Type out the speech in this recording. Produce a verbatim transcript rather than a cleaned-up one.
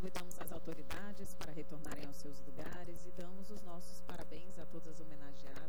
convidamos as autoridades para retornarem aos seus lugares e damos os nossos parabéns a todas as homenageadas